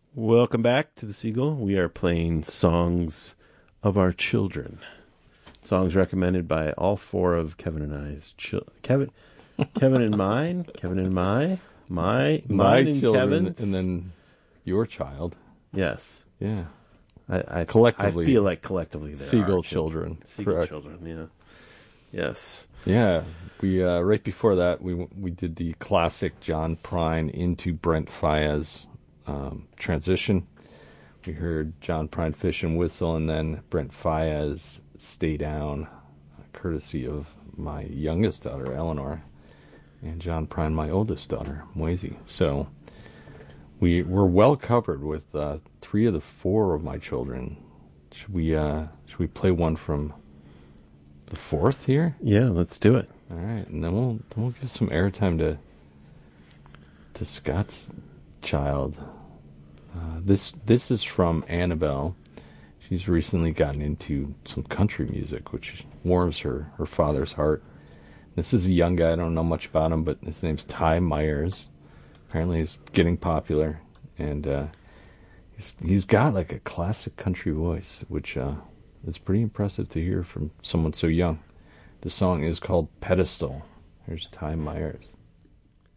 Welcome back to the Seagull. We are playing Songs of Our Children. Songs recommended by all four of Kevin and I's Kevin and mine, Kevin and my and children, Kevin's. and then your child. Yes. Yeah. I Collectively. I feel like collectively they Seagull are children. Seagull Correct. children, yeah. Yes. Yeah. We right before that we did the classic John Prine into Brent Faiyaz transition. We heard John Prine Fish and Whistle, and then Brent Faiyaz Stay Down, courtesy of my youngest daughter, Eleanor, and John Prine, my oldest daughter, Moisey. So we're well covered with 3 of the 4 of my children. Should we play one from the 4th here? Yeah, let's do it. All right, and then we'll give some airtime to Scott's child. This is from Annabelle. She's recently gotten into some country music, which warms her father's heart. This is a young guy. I don't know much about him, but his name's Ty Myers. Apparently he's getting popular, and he's got like a classic country voice, which is pretty impressive to hear from someone so young. The song is called Pedestal. Here's Ty Myers.